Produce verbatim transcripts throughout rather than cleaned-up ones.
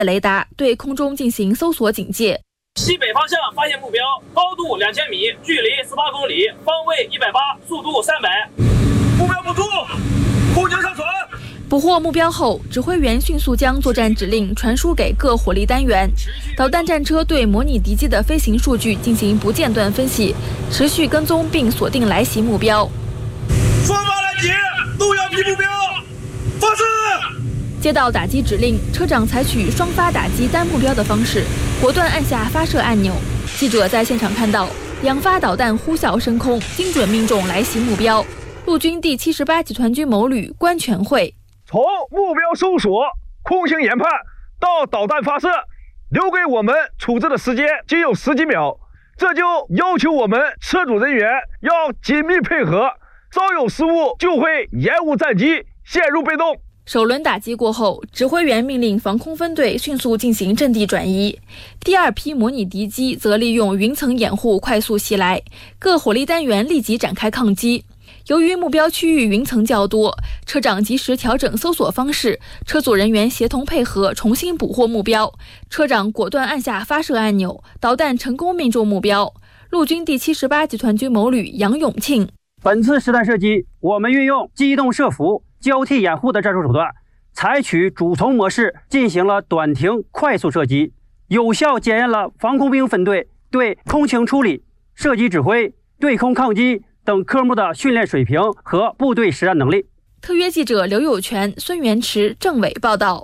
雷达对空中进行搜索警戒。 西北方向发现目标，高度两千米，距离十八公里，方位一百八，速度三百。目标捕捉，空警上传。 捕获目标后，指挥员迅速将作战指令传输给各火力单元。导弹战车对模拟敌机的飞行数据进行不间断分析，持续跟踪并锁定来袭目标。 双发拦截，路遥皮目标，发射。 接到打击指令，车长采取双发打击单目标的方式，果断按下发射按钮。记者在现场看到，两发导弹呼啸升空，精准命中来袭目标。陆军第七十八集团军某旅关全会。 从目标搜索、空情研判到导弹发射，留给我们处置的时间仅有十几秒，这就要求我们车组人员要紧密配合，稍有失误就会延误战机，陷入被动。 首轮打击过后，指挥员命令防空分队迅速进行阵地转移。第二批模拟敌机则利用云层掩护快速袭来，各火力单元立即展开抗击。由于目标区域云层较多，车长及时调整搜索方式，车组人员协同配合，重新捕获目标。车长果断按下发射按钮，导弹成功命中目标。陆军第七十八集团军某旅杨永庆： 本次实弹射击，我们运用机动射伏、交替掩护的战术手段，采取主从模式进行了短停快速射击，有效检验了防空兵分队对空情处理、射击指挥、对空抗击等科目的训练水平和部队实战能力。 特约记者刘有全、孙元池、郑伟报道。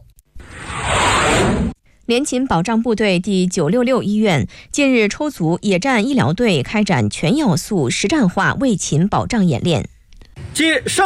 联勤保障部队第九六六医院近日抽组野战医疗队开展全要素实战化卫勤保障演练。 继上